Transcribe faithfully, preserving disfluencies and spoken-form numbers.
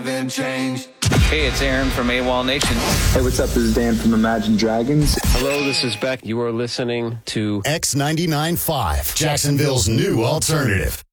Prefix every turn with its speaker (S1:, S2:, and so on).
S1: Change. Hey, it's Aaron from AWOL Nation.
S2: Hey, what's up? This is Dan from Imagine Dragons.
S3: Hello, this is Beck. You are listening to
S4: X ninety-nine point five, Jacksonville's new alternative.